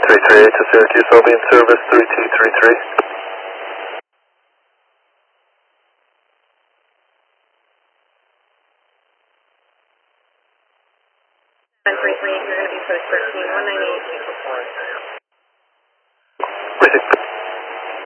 338 to Syracuse, I'll be in service 3233. 133, you're going to be post 13, 198.